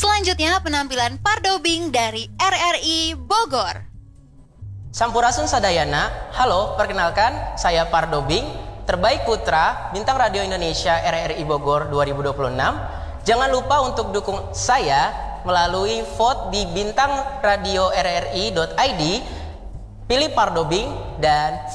Selanjutnya penampilan Pardobing dari RRI Bogor. Sampurasun sadayana, halo, perkenalkan saya Pardobing, terbaik putra, bintang radio Indonesia RRI Bogor 2026. Jangan lupa untuk dukung saya melalui vote di bintang radio rri.id, pilih Pardobing dan